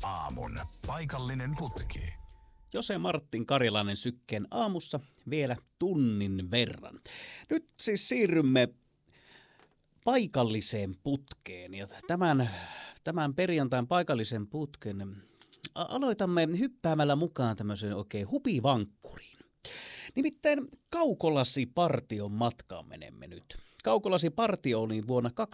aamun paikallinen putki. Jose Martin Karjalainen Sykkeen aamussa vielä tunnin verran. Nyt siis siirrymme paikalliseen putkeen ja tämän perjantain paikallisen putken aloitamme hyppäämällä mukaan tämmöiseen oikein hupivankkuriin. Nimittäin Kaukolasi-partion matkaan menemme nyt. Kaukolasi-partio oli vuonna